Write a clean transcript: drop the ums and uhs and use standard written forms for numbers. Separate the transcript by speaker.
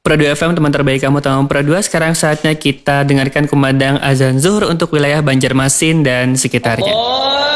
Speaker 1: Pro 2 FM, teman terbaik kamu tahun Pro 2. Sekarang saatnya kita dengarkan kumandang azan zuhur untuk wilayah Banjarmasin dan sekitarnya.